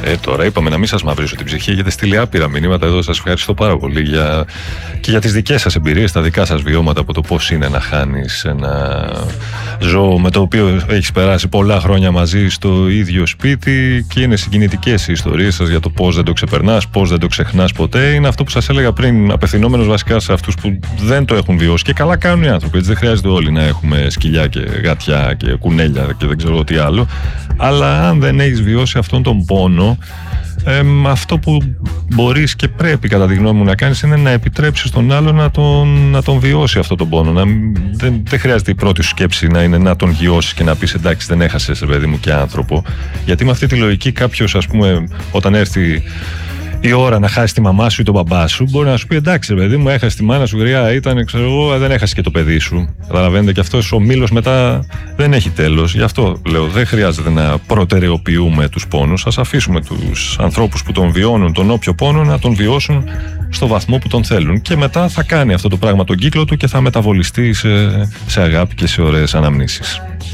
Τώρα είπαμε να μην σας μαυρίσω την ψυχή, έχετε στείλει άπειρα μηνύματα εδώ. Σας ευχαριστώ πάρα πολύ και για τις δικές σας εμπειρίες, τα δικά σας βιώματα από το πώς είναι να χάνεις ένα ζώο με το οποίο έχεις περάσει πολλά χρόνια μαζί στο ίδιο σπίτι, και είναι συγκινητικές οι ιστορίες σας για το πώς δεν το ξεπερνάς, πώς δεν το ξεχνάς ποτέ. Είναι αυτό που σας έλεγα πριν, απευθυνόμενος βασικά σε αυτούς που δεν το έχουν βιώσει, και καλά κάνουν οι άνθρωποι. Έτσι, δεν χρειάζεται όλοι να έχουμε σκυλιά και γατιά και κουνέλια και δεν ξέρω τι άλλο. Αλλά αν δεν έχεις βιώσει αυτόν τον πόνο, αυτό που μπορείς και πρέπει κατά τη γνώμη μου να κάνεις είναι να επιτρέψεις τον άλλο να τον βιώσει αυτό τον πόνο. Δεν χρειάζεται η πρώτη σου σκέψη να είναι να τον γιώσεις και να πεις εντάξει, δεν έχασες, παιδί μου, και άνθρωπο. Γιατί με αυτή τη λογική κάποιος, ας πούμε, όταν έρθει η ώρα να χάσει τη μαμά σου ή τον μπαμπά σου, μπορεί να σου πει εντάξει, παιδί μου, έχασε τη μάνα σου, γριά ήταν, ξέρω εγώ, δεν έχασε και το παιδί σου. Καταλαβαίνετε, και αυτός ο μήλος μετά δεν έχει τέλος. Γι' αυτό λέω, δεν χρειάζεται να προτεραιοποιούμε τους πόνους. Ας αφήσουμε τους ανθρώπους που τον βιώνουν, τον όποιο πόνο, να τον βιώσουν στο βαθμό που τον θέλουν. Και μετά θα κάνει αυτό το πράγμα τον κύκλο του και θα μεταβολιστεί σε αγάπη και σε ωραίες αναμνήσεις.